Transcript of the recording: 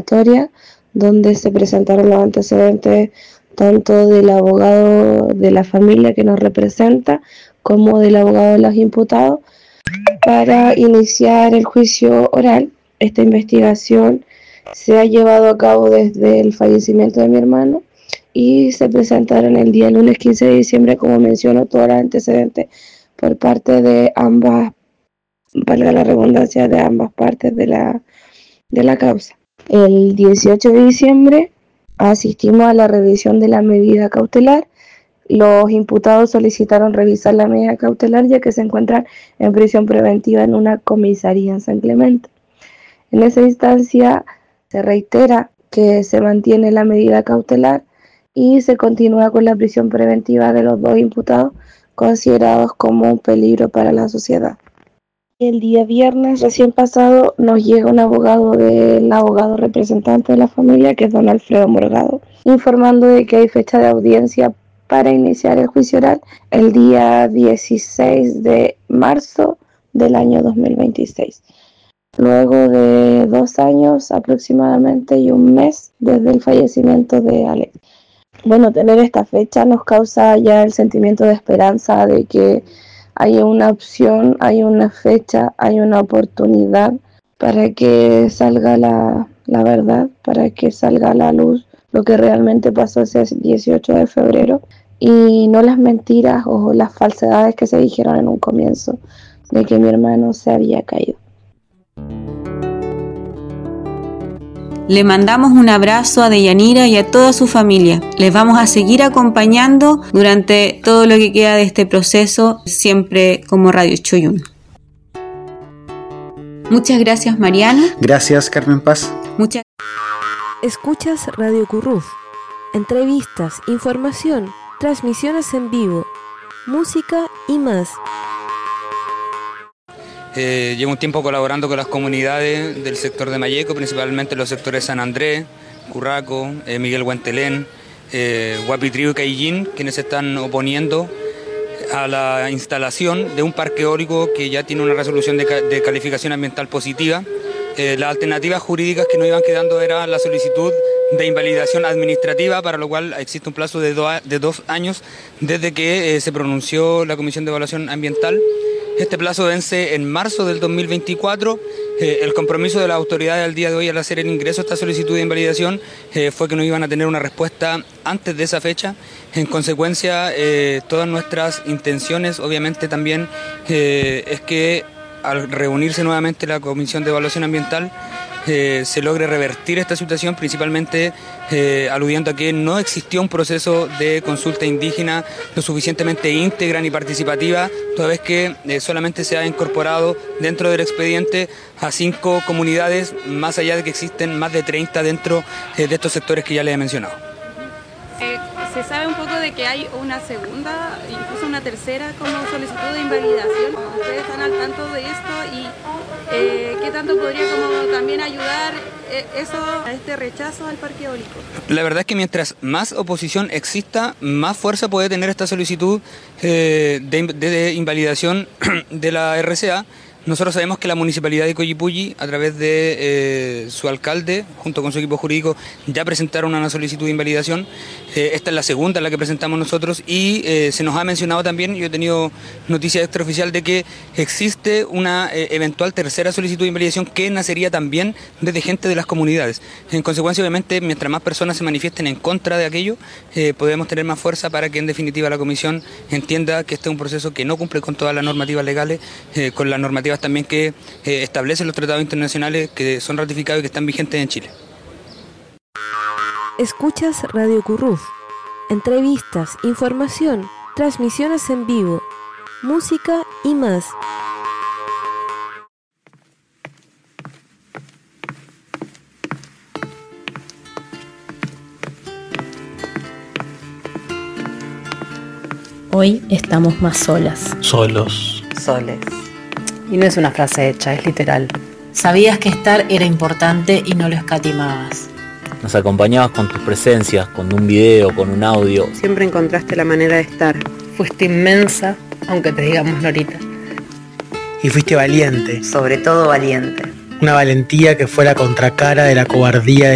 indagatoria, donde se presentaron los antecedentes tanto del abogado de la familia que nos representa como del abogado de los imputados para iniciar el juicio oral. Esta investigación se ha llevado a cabo desde el fallecimiento de mi hermano y se presentaron el día lunes 15 de diciembre, como menciono, todos los antecedentes por parte de ambas, valga la redundancia, de ambas partes de la causa. El 18 de diciembre asistimos a la revisión de la medida cautelar. Los imputados solicitaron revisar la medida cautelar ya que se encuentran en prisión preventiva en una comisaría en San Clemente. En esa instancia se reitera que se mantiene la medida cautelar y se continúa con la prisión preventiva de los dos imputados considerados como un peligro para la sociedad. El día viernes recién pasado nos llega un abogado del abogado representante de la familia, que es don Alfredo Morgado, informando de que hay fecha de audiencia para iniciar el juicio oral el día 16 de marzo del año 2026. Luego de 2 años aproximadamente y un mes desde el fallecimiento de Alex. Bueno, tener esta fecha nos causa ya el sentimiento de esperanza de que hay una opción, hay una fecha, hay una oportunidad para que salga la verdad, para que salga a la luz lo que realmente pasó ese 18 de febrero y no las mentiras o las falsedades que se dijeron en un comienzo de que mi hermano se había caído. Le mandamos un abrazo a Deyanira y a toda su familia. Les vamos a seguir acompañando durante todo lo que queda de este proceso, siempre como Radio Choyún. Muchas gracias, Mariana. Gracias, Carmen Paz. Escuchas Radio Curruf. Entrevistas, información, transmisiones en vivo, música y más. Llevo un tiempo colaborando con las comunidades del sector de Malleco, principalmente los sectores San Andrés, Curraco, Miguel Huentelén, Guapitriu y Cayllín, quienes se están oponiendo a la instalación de un parque eólico que ya tiene una resolución de calificación ambiental positiva. Las alternativas jurídicas que nos iban quedando era la solicitud de invalidación administrativa, para lo cual existe un plazo de 2 años desde que se pronunció la Comisión de Evaluación Ambiental. Este plazo vence en marzo del 2024. El compromiso de las autoridades al día de hoy al hacer el ingreso a esta solicitud de invalidación fue que no iban a tener una respuesta antes de esa fecha. En consecuencia, todas nuestras intenciones, obviamente también, es que al reunirse nuevamente la Comisión de Evaluación Ambiental, se logre revertir esta situación, principalmente aludiendo a que no existió un proceso de consulta indígena lo suficientemente íntegra ni participativa, toda vez que solamente se ha incorporado dentro del expediente a 5 comunidades, más allá de que existen más de 30 dentro de estos sectores que ya les he mencionado. Se sabe un poco de que hay una segunda, incluso una tercera como solicitud de invalidación. ¿Ustedes están al tanto de esto y qué tanto podría como también ayudar eso a este rechazo al parque eólico? La verdad es que mientras más oposición exista, más fuerza puede tener esta solicitud de invalidación de la RCA. Nosotros sabemos que la Municipalidad de Collipulli, a través de su alcalde, junto con su equipo jurídico, ya presentaron una solicitud de invalidación. Esta es la segunda en la que presentamos nosotros y se nos ha mencionado también, yo he tenido noticia extraoficial de que existe una eventual tercera solicitud de invalidación que nacería también desde gente de las comunidades. En consecuencia, obviamente, mientras más personas se manifiesten en contra de aquello, podremos tener más fuerza para que en definitiva la Comisión entienda que este es un proceso que no cumple con todas las normativas legales, con las normativas también que establecen los tratados internacionales que son ratificados y que están vigentes en Chile. Escuchas Radio Curruf. Entrevistas, información, transmisiones en vivo, música y más. Hoy estamos más solas. Solos. Soles. Y no es una frase hecha, es literal. Sabías que estar era importante y no lo escatimabas. Nos acompañabas con tus presencias, con un video, con un audio. Siempre encontraste la manera de estar. Fuiste inmensa, aunque te digamos Norita. Y fuiste valiente. Sobre todo valiente. Una valentía que fue la contracara de la cobardía